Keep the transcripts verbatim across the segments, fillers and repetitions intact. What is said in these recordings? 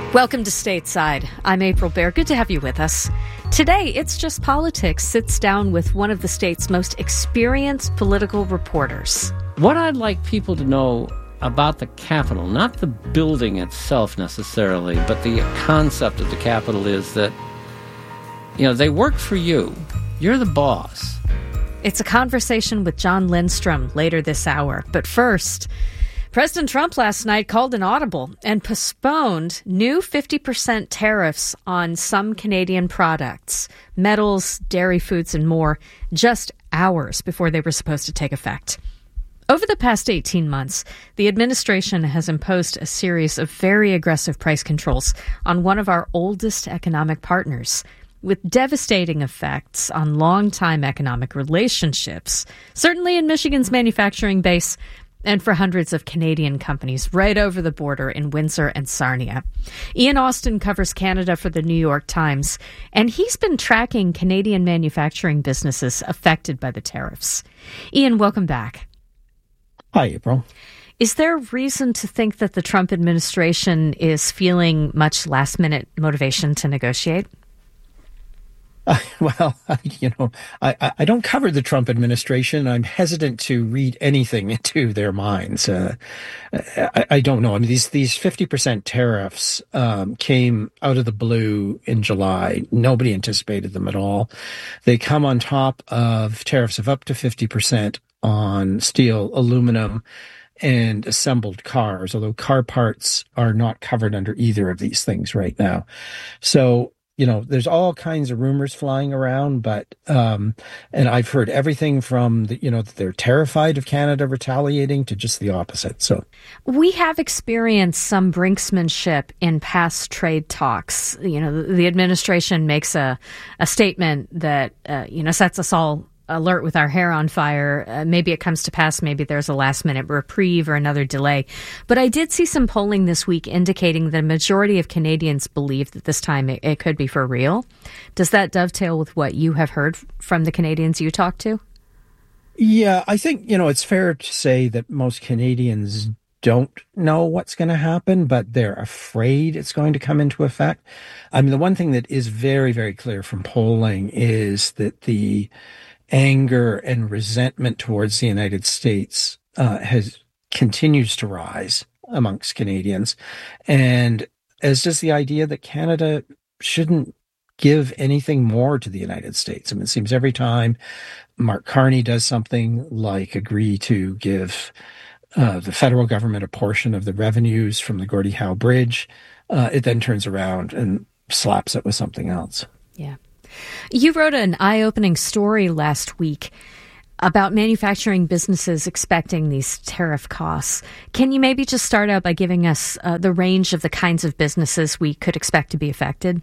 Welcome to Stateside. I'm April Baer. Good to have you with us. Today, It's Just Politics sits down with one of the state's most experienced political reporters. What I'd like people to know about the Capitol, not the building itself necessarily, but the concept of the Capitol is that, you know, they work for you. You're the boss. It's a conversation with Jon Lindstrom later this hour. But first, President Trump last night called an audible and postponed new fifty percent tariffs on some Canadian products, metals, dairy foods, and more, just hours before they were supposed to take effect. Over the past eighteen months, the administration has imposed a series of very aggressive price controls on one of our oldest economic partners, with devastating effects on long-time economic relationships, certainly in Michigan's manufacturing base, and for hundreds of Canadian companies right over the border in Windsor and Sarnia. Ian Austin covers Canada for the New York Times, and he's been tracking Canadian manufacturing businesses affected by the tariffs. Ian, welcome back. Hi, April. Is there reason to think that the Trump administration is feeling much last-minute motivation to negotiate? Uh, well, I, you know, I, I don't cover the Trump administration. I'm hesitant to read anything into their minds. Uh, I, I don't know. I mean, these these fifty percent tariffs um, came out of the blue in July. Nobody anticipated them at all. They come on top of tariffs of up to fifty percent on steel, aluminum, and assembled cars, although car parts are not covered under either of these things right now. So, you know, there's all kinds of rumors flying around, but, um, and I've heard everything from, the, you know, that they're terrified of Canada retaliating to just the opposite. So we have experienced some brinksmanship in past trade talks. You know, the, the administration makes a, a statement that, uh, you know, sets us all alert with our hair on fire. Uh, maybe it comes to pass. Maybe there's a last minute reprieve or another delay. But I did see some polling this week indicating the majority of Canadians believe that this time it, it could be for real. Does that dovetail with what you have heard from the Canadians you talked to? Yeah, I think, you know, it's fair to say that most Canadians don't know what's going to happen, but they're afraid it's going to come into effect. I mean, the one thing that is very, very clear from polling is that the anger and resentment towards the United States uh, has continues to rise amongst Canadians, and as does the idea that Canada shouldn't give anything more to the United States. I mean, it seems every time Mark Carney does something like agree to give uh, the federal government a portion of the revenues from the Gordie Howe Bridge, uh, it then turns around and slaps it with something else. Yeah. You wrote an eye-opening story last week about manufacturing businesses expecting these tariff costs. Can you maybe just start out by giving us uh, the range of the kinds of businesses we could expect to be affected?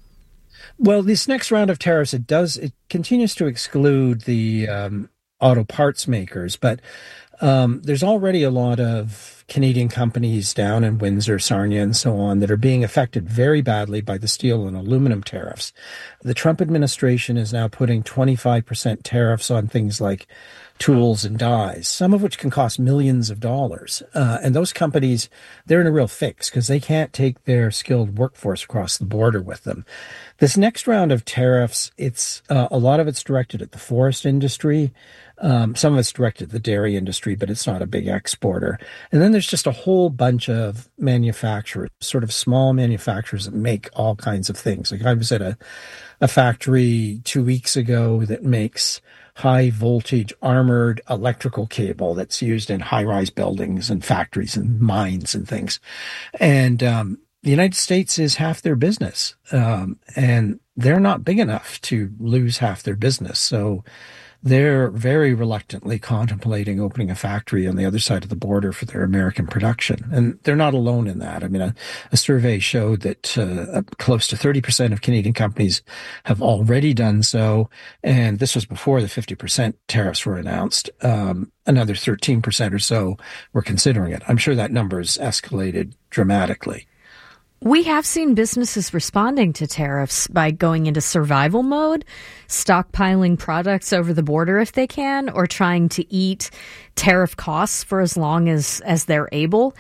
Well, this next round of tariffs, it does, it continues to exclude the um, auto parts makers, but um, there's already a lot of Canadian companies down in Windsor, Sarnia, and so on that are being affected very badly by the steel and aluminum tariffs. The Trump administration is now putting twenty-five percent tariffs on things like tools and dies, some of which can cost millions of dollars. Uh, and those companies, they're in a real fix because they can't take their skilled workforce across the border with them. This next round of tariffs, it's uh, a lot of it's directed at the forest industry. Um, some of it's directed at the dairy industry, but it's not a big exporter. And then there's just a whole bunch of manufacturers, sort of small manufacturers that make all kinds of things. Like I was at a, a factory two weeks ago that makes high voltage armored electrical cable that's used in high rise buildings and factories and mines and things. And um, the United States is half their business. Um, and they're not big enough to lose half their business. So they're very reluctantly contemplating opening a factory on the other side of the border for their American production. And they're not alone in that. I mean, a, a survey showed that uh, close to thirty percent of Canadian companies have already done so. And this was before the fifty percent tariffs were announced. Um, another thirteen percent or so were considering it. I'm sure that number has escalated dramatically. We have seen businesses responding to tariffs by going into survival mode, stockpiling products over the border if they can, or trying to eat tariff costs for as long as, as they're able.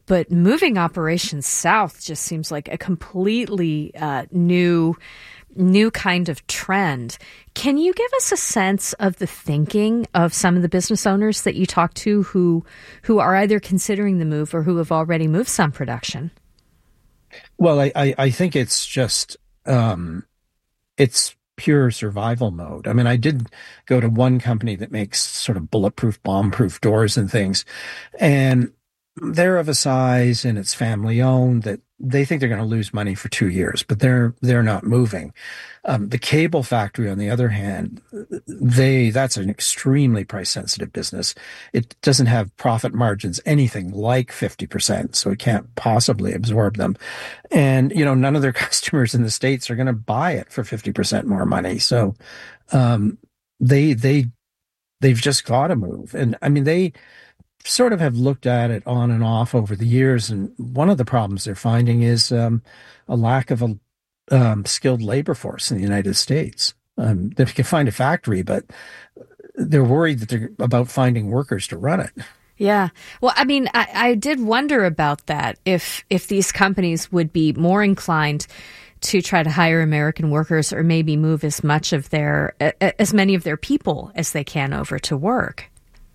but moving operations south just seems like a completely uh, new new kind of trend. Can you give us a sense of the thinking of some of the business owners that you talk to who who are either considering the move or who have already moved some production? Well, I, I, I think it's just, um, it's pure survival mode. I mean, I did go to one company that makes sort of bulletproof, bomb-proof doors and things, and they're of a size and it's family owned that they think they're going to lose money for two years, but they're they're not moving. Um, the cable factory, on the other hand, they that's an extremely price sensitive business. It doesn't have profit margins anything like fifty percent, so it can't possibly absorb them. And you know, none of their customers in the States are going to buy it for fifty percent more money. So um, they they they've just got to move. And I mean, they sort of have looked at it on and off over the years, and one of the problems they're finding is um, a lack of a um, skilled labor force in the United States. Um, they can find a factory, but they're worried that they're about finding workers to run it. Yeah. Well, I mean, I, I did wonder about that, if if these companies would be more inclined to try to hire American workers, or maybe move as much of their, as many of their people as they can over to work.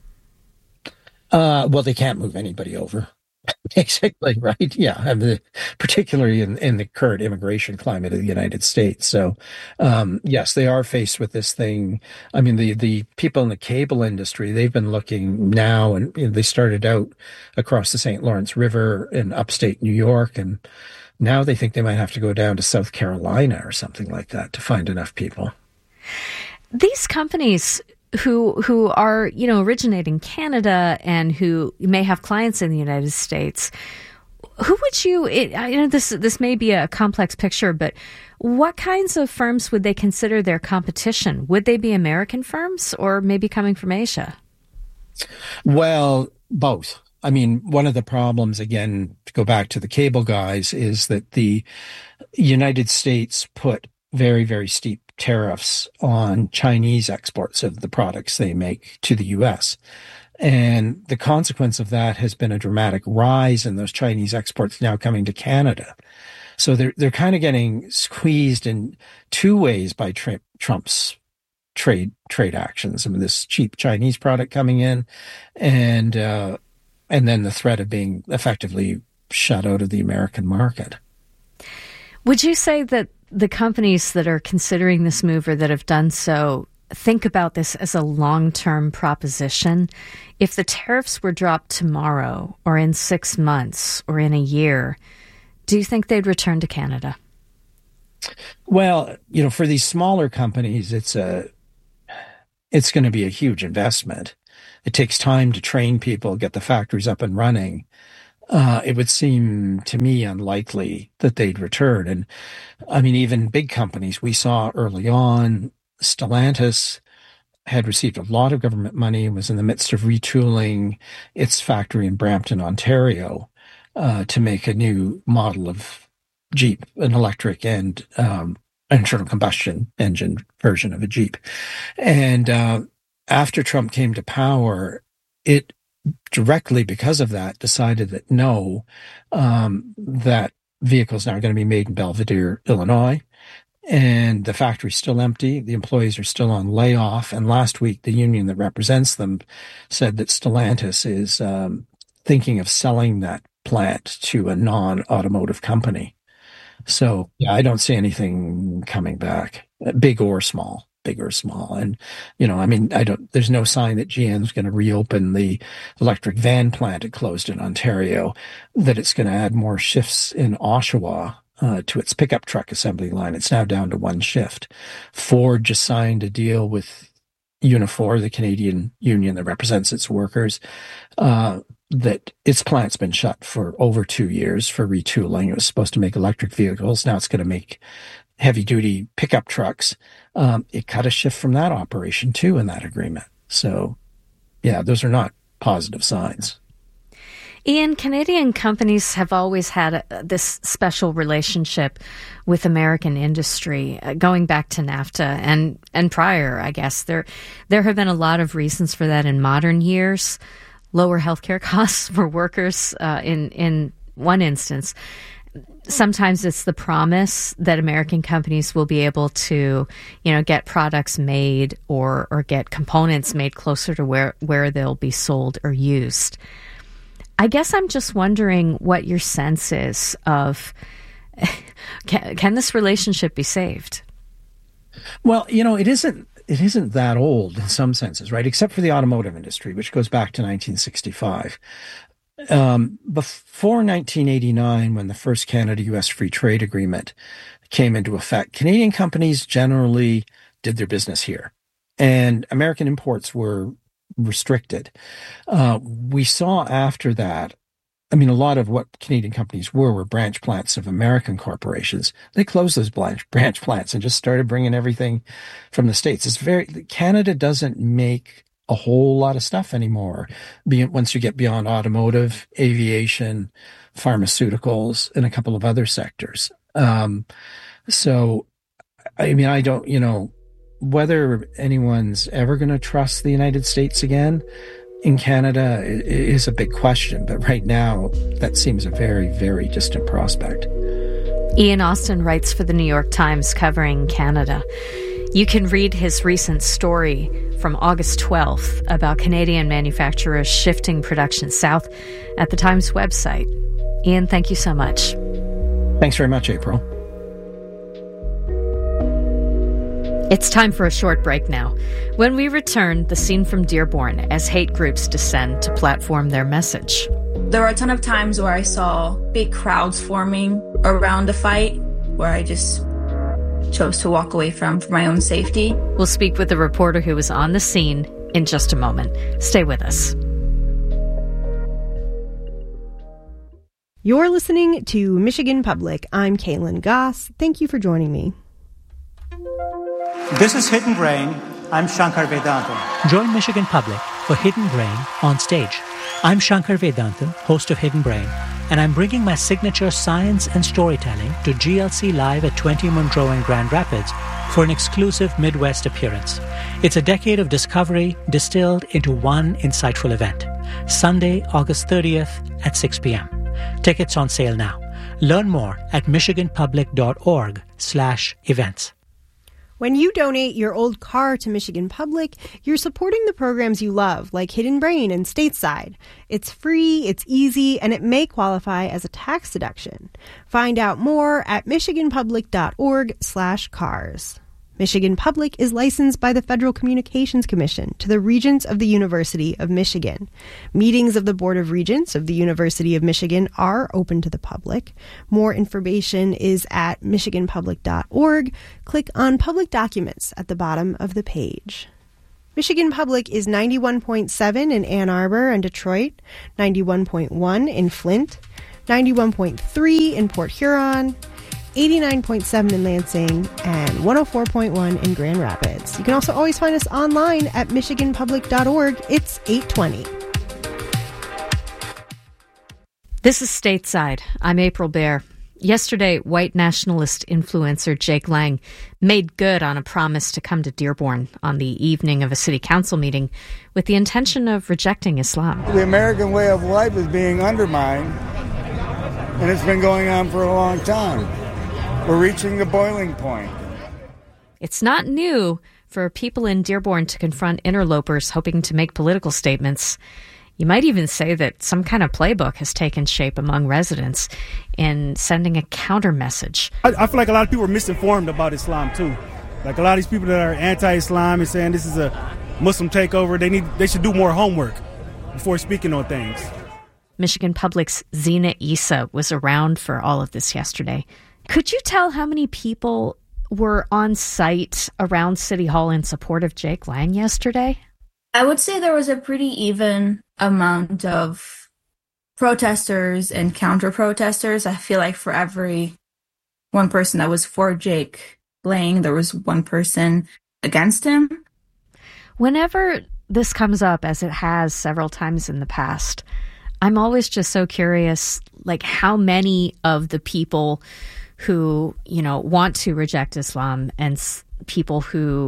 Uh, well, they can't move anybody over. Basically, right? Yeah, and the, particularly in, in the current immigration climate of the United States. So, um, yes, they are faced with this thing. I mean, the, the people in the cable industry, they've been looking now, and you know, they started out across the Saint Lawrence River in upstate New York, and now they think they might have to go down to South Carolina or something like that to find enough people. These companies who who are, you know, originate in Canada and who may have clients in the United States, who would you, it, you know, this this may be a complex picture, but what kinds of firms would they consider their competition? Would they be American firms or maybe coming from Asia? Well, both. I mean, one of the problems, again, to go back to the cable guys, is that the United States put very, very steep tariffs on Chinese exports of the products they make to the U S. And the consequence of that has been a dramatic rise in those Chinese exports now coming to Canada. So they're they're kind of getting squeezed in two ways by Trump, Trump's trade trade actions. I mean, this cheap Chinese product coming in, and uh, and then the threat of being effectively shut out of the American market. Would you say that the companies that are considering this move or that have done so think about this as a long-term proposition? If the tariffs were dropped tomorrow or in six months or in a year, do you think they'd return to Canada? Well, you know, for these smaller companies, it's a it's going to be a huge investment. It takes time to train people, get the factories up and running. Uh, it would seem to me unlikely that they'd return. And I mean, even big companies we saw early on, Stellantis had received a lot of government money, was in the midst of retooling its factory in Brampton, Ontario, uh, to make a new model of Jeep, an electric and um, internal combustion engine version of a Jeep. And uh, after Trump came to power, it directly because of that decided that no, um, that vehicles now are going to be made in Belvidere, Illinois, and the factory's still empty. The employees are still on layoff. And last week, the union that represents them said that Stellantis is um, thinking of selling that plant to a non-automotive company. So yeah, I don't see anything coming back, big or small. Big or small. And, you know, I mean, I don't, there's no sign that G M's going to reopen the electric van plant it closed in Ontario, that it's going to add more shifts in Oshawa uh, to its pickup truck assembly line. It's now down to one shift. Ford just signed a deal with Unifor, the Canadian union that represents its workers, uh, that its plant's been shut for over two years for retooling. It was supposed to make electric vehicles. Now it's going to make heavy-duty pickup trucks. Um, it cut a shift from that operation, too, in that agreement. So, yeah, those are not positive signs. Ian, Canadian companies have always had a, this special relationship with American industry, uh, going back to NAFTA and, and prior, I guess. There, there have been a lot of reasons for that in modern years. lower healthcare costs for workers uh, in, in one instance. Sometimes it's the promise that American companies will be able to, you know, get products made or or get components made closer to where, where they'll be sold or used. I guess I'm just wondering what your sense is of, can, can this relationship be saved? Well, you know, it isn't it isn't that old in some senses, right? Except for the automotive industry, which goes back to nineteen sixty-five. Um, before nineteen eighty-nine, when the first Canada-U S Free Trade Agreement came into effect, Canadian companies generally did their business here, and American imports were restricted. Uh, we saw after that, I mean, a lot of what Canadian companies were were branch plants of American corporations. They closed those branch, branch plants and just started bringing everything from the States. It's very Canada doesn't make a whole lot of stuff anymore. Be, once you get beyond automotive, aviation, pharmaceuticals, and a couple of other sectors. Um, so, I mean, I don't, you know, whether anyone's ever going to trust the United States again in Canada is a big question. But right now, that seems a very, very distant prospect. Ian Austin writes for the New York Times covering Canada. You can read his recent story from August twelfth about Canadian manufacturers shifting production south at the Times website. Ian, thank you so much. Thanks very much, April. It's time for a short break now. When we return, the scene from Dearborn as hate groups descend to platform their message. There were a ton of times where I saw big crowds forming around the fight, where I just chose to walk away from for my own safety. We'll speak with the reporter who was on the scene in just a moment. Stay with us. You're listening to Michigan Public. I'm Kaylin Goss. Thank you for joining me. This is Hidden Brain. I'm Shankar Vedanta. Join Michigan Public for Hidden Brain on stage. I'm Shankar Vedanta, host of Hidden Brain, and I'm bringing my signature science and storytelling to G L C Live at twenty Monroe in Grand Rapids for an exclusive Midwest appearance. It's a decade of discovery distilled into one insightful event. Sunday, August thirtieth at six p.m. Tickets on sale now. Learn more at michiganpublic.org slash events. When you donate your old car to Michigan Public, you're supporting the programs you love, like Hidden Brain and Stateside. It's free, it's easy, and it may qualify as a tax deduction. Find out more at michiganpublic.org slash cars. Michigan Public is licensed by the Federal Communications Commission to the Regents of the University of Michigan. Meetings of the Board of Regents of the University of Michigan are open to the public. More information is at michigan public dot org. Click on Public Documents at the bottom of the page. Michigan Public is ninety-one point seven in Ann Arbor and Detroit, ninety-one point one in Flint, ninety-one point three in Port Huron, eighty-nine point seven in Lansing, and one oh four point one in Grand Rapids. You can also always find us online at michigan public dot org. It's eight twenty. This is Stateside. I'm April Baer. Yesterday, white nationalist influencer Jake Lang made good on a promise to come to Dearborn on the evening of a city council meeting with the intention of rejecting Islam. The American way of life is being undermined, and it's been going on for a long time. We're reaching the boiling point. It's not new for people in Dearborn to confront interlopers hoping to make political statements. You might even say that some kind of playbook has taken shape among residents in sending a counter message. I, I feel like a lot of people are misinformed about Islam, too. Like a lot of these people that are anti-Islam and saying this is a Muslim takeover, they need they should do more homework before speaking on things. Michigan Public's Zena Issa was around for all of this yesterday. Could you tell how many people were on site around City Hall in support of Jake Lang yesterday? I would say there was a pretty even amount of protesters and counter-protesters. I feel like for every one person that was for Jake Lang, there was one person against him. Whenever this comes up, as it has several times in the past, I'm always just so curious, like how many of the people who, you know, want to reject Islam and s- people who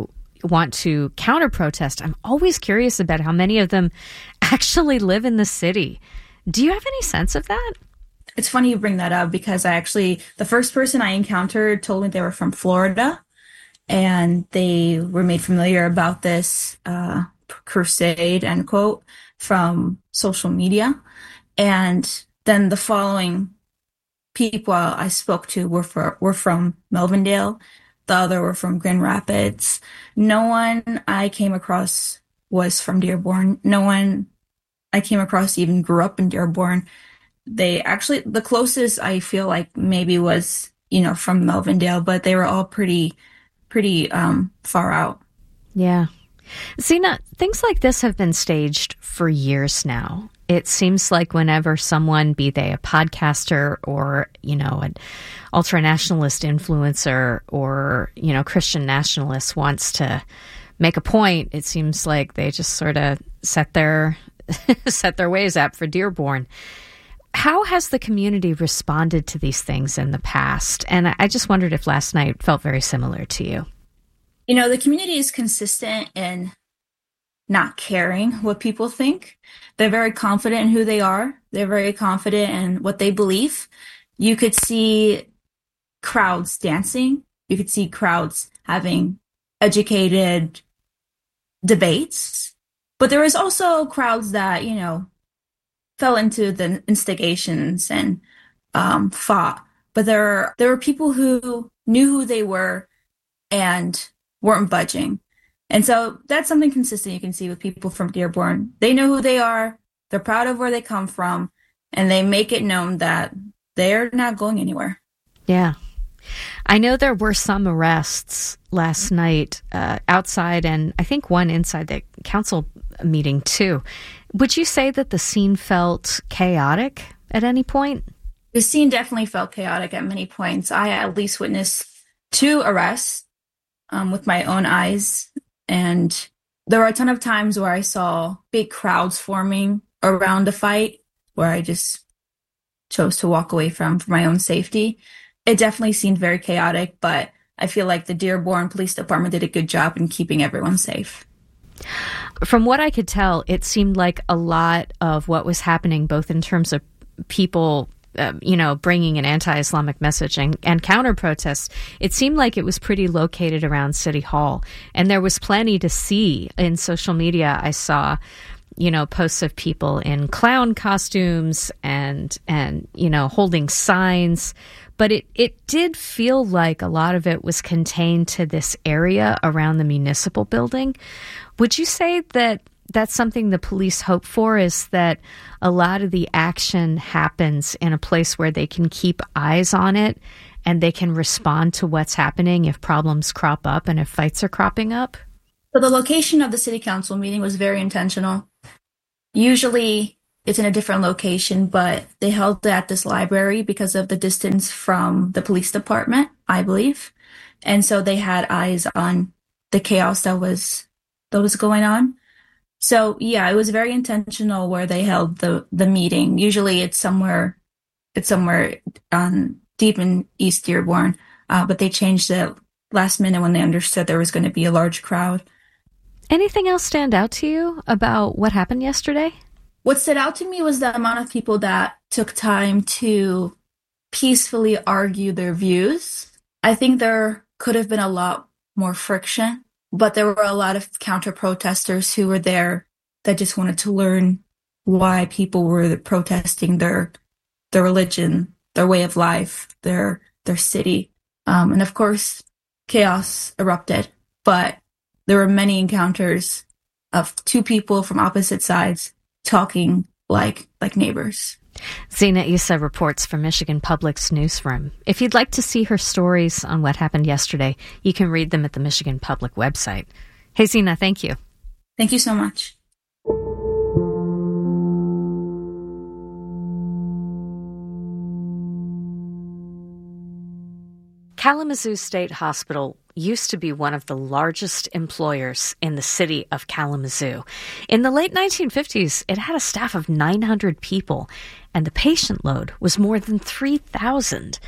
want to counter protest, I'm always curious about how many of them actually live in the city. Do you have any sense of that? It's funny you bring that up because I actually, the first person I encountered told me they were from Florida, and they were made familiar about this uh, crusade, end quote, from social media. And then the following people I spoke to were, for, were from Melvindale. The other were from Grand Rapids. No one I came across was from Dearborn. No one I came across even grew up in Dearborn. They actually, the closest I feel like maybe was, you know, from Melvindale, but they were all pretty, pretty um, far out. Yeah. Zena, things like this have been staged for years now. It seems like whenever someone, be they a podcaster or, you know, an ultra-nationalist influencer or, you know, Christian nationalist wants to make a point, it seems like they just sort of set their set their ways up for Dearborn. How has the community responded to these things in the past? And I just wondered if last night felt very similar to you. You know, the community is consistent in not caring what people think. They're very confident in who they are. They're very confident in what they believe. You could see crowds dancing. You could see crowds having educated debates. But there was also crowds that, you know, fell into the instigations and um, fought. But there, there were people who knew who they were and weren't budging. And so that's something consistent you can see with people from Dearborn. They know who they are, they're proud of where they come from, and they make it known that they're not going anywhere. Yeah. I know there were some arrests last night uh, outside, and I think one inside the council meeting too. Would you say that the scene felt chaotic at any point? The scene definitely felt chaotic at many points. I at least witnessed two arrests um, with my own eyes. And there were a ton of times where I saw big crowds forming around the fight where I just chose to walk away from for my own safety. It definitely seemed very chaotic, but I feel like the Dearborn Police Department did a good job in keeping everyone safe. From what I could tell, it seemed like a lot of what was happening, both in terms of people, uh, you know, bringing an anti-Islamic message and, and counter-protests, it seemed like it was pretty located around City Hall. And there was plenty to see in social media. I saw, you know, posts of people in clown costumes and, and you know, holding signs. But it, it did feel like a lot of it was contained to this area around the municipal building. Would you say that that's something the police hope for, is that a lot of the action happens in a place where they can keep eyes on it and they can respond to what's happening if problems crop up and if fights are cropping up? So the location of the city council meeting was very intentional. Usually it's in a different location, but they held it at this library because of the distance from the police department, I believe. And so they had eyes on the chaos that was that was going on. So yeah, it was very intentional where they held the, the meeting. Usually it's somewhere it's somewhere um, deep in East Dearborn, uh, but they changed it last minute when they understood there was going to be a large crowd. Anything else stand out to you about what happened yesterday? What stood out to me was the amount of people that took time to peacefully argue their views. I think there could have been a lot more friction, but there were a lot of counter-protesters who were there that just wanted to learn why people were protesting their their religion, their way of life, their their city. Um, and of course, chaos erupted, but there were many encounters of two people from opposite sides talking like like neighbors. Zena Issa reports from Michigan Public's newsroom. If you'd like to see her stories on what happened yesterday, you can read them at the Michigan Public website. Hey, Zena, thank you. Thank you so much. Kalamazoo State Hospital used to be one of the largest employers in the city of Kalamazoo. In the late nineteen fifties, it had a staff of nine hundred people, and the patient load was more than three thousand.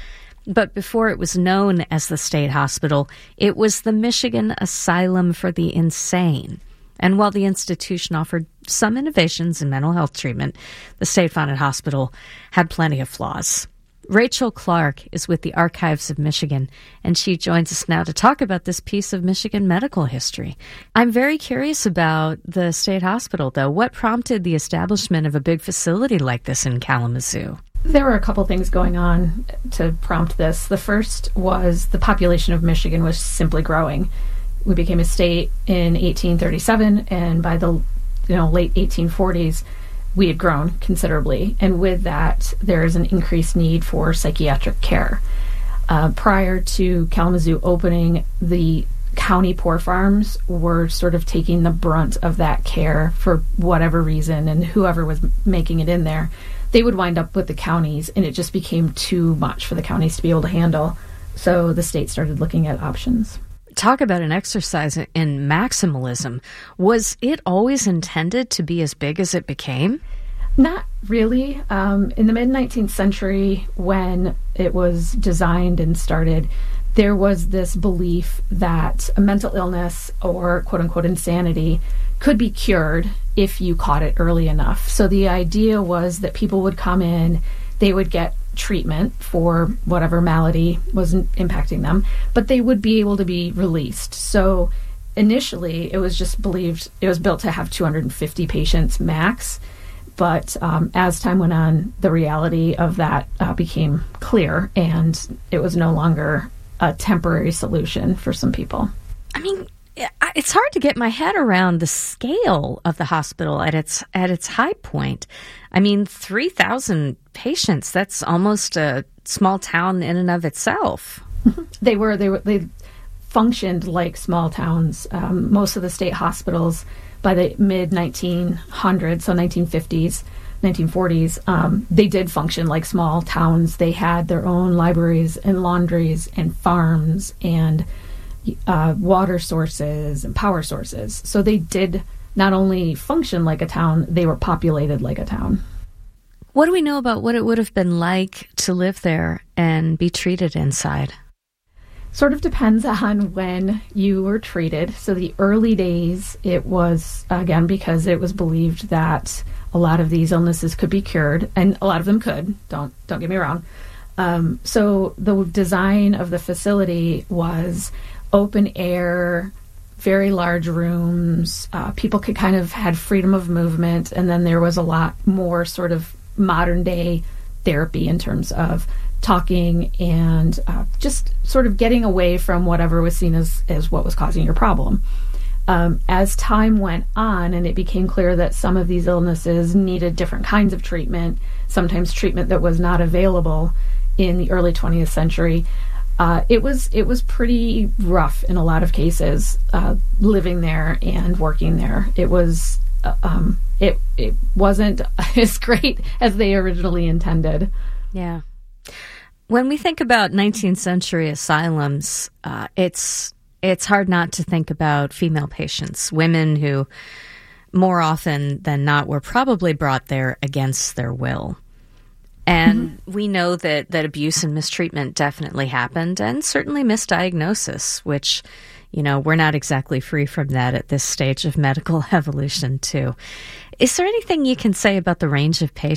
But before it was known as the state hospital, it was the Michigan Asylum for the Insane. And while the institution offered some innovations in mental health treatment, the state-funded hospital had plenty of flaws. Rachel Clark is with the Archives of Michigan, and she joins us now to talk about this piece of Michigan medical history. I'm very curious about the state hospital, though. What prompted the establishment of a big facility like this in Kalamazoo? There were a couple things going on to prompt this. The first was the population of Michigan was simply growing. We became a state in eighteen thirty-seven, and by the you know late eighteen forties, we had grown considerably. And with that, there is an increased need for psychiatric care. Uh, prior to Kalamazoo opening, the county poor farms were sort of taking the brunt of that care for whatever reason, and whoever was making it in there, they would wind up with the counties, and it just became too much for the counties to be able to handle. So the state started looking at options. Talk about an exercise in maximalism. Was it always intended to be as big as it became? Not really. Um, in the mid-nineteenth century, when it was designed and started, there was this belief that a mental illness or quote-unquote insanity could be cured if you caught it early enough. So the idea was that people would come in, they would get treatment for whatever malady was impacting them, but they would be able to be released. So initially, it was just believed, it was built to have two hundred fifty patients max, but um, as time went on, the reality of that uh, became clear, and it was no longer a temporary solution for some people. I mean, it's hard to get my head around the scale of the hospital at its at its high point. I mean, three thousand patients, that's almost a small town in and of itself. They were, they were, they functioned like small towns. Um, most of the state hospitals by the mid nineteen hundreds, so nineteen fifties, nineteen forties, um, they did function like small towns. They had their own libraries and laundries and farms and uh, water sources and power sources. So they did not only function like a town, they were populated like a town. What do we know about what it would have been like to live there and be treated inside? Sort of depends on when you were treated. So the early days, it was, again, because it was believed that a lot of these illnesses could be cured, and a lot of them could, don't don't get me wrong. Um, so the design of the facility was open air, very large rooms. Uh, people could kind of had freedom of movement, and then there was a lot more sort of modern day therapy in terms of talking and uh, just sort of getting away from whatever was seen as, as what was causing your problem. Um, as time went on and it became clear that some of these illnesses needed different kinds of treatment, sometimes treatment that was not available in the early twentieth century, uh, it was it was pretty rough in a lot of cases, uh, living there and working there. It was uh, um, it it wasn't as great as they originally intended. Yeah. When we think about nineteenth century asylums, uh, it's it's hard not to think about female patients, women who more often than not were probably brought there against their will. And mm-hmm. we know that, that abuse and mistreatment definitely happened, and certainly misdiagnosis, which, you know, we're not exactly free from that at this stage of medical evolution, too. Is there anything you can say about the range of pa-